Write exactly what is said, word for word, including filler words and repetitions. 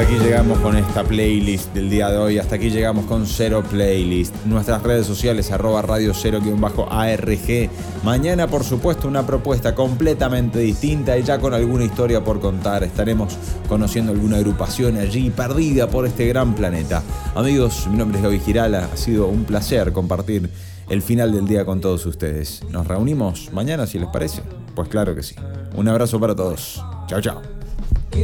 Aquí llegamos con esta playlist del día de hoy. Hasta aquí llegamos con Cero Playlist. Nuestras redes sociales, arroba radio cero guión bajo A R G. Mañana, por supuesto, una propuesta completamente distinta y ya con alguna historia por contar. Estaremos conociendo alguna agrupación allí perdida por este gran planeta. Amigos, mi nombre es Gaby Girala. Ha sido un placer compartir el final del día con todos ustedes. ¿Nos reunimos mañana, si les parece? Pues claro que sí. Un abrazo para todos. Chao, chao.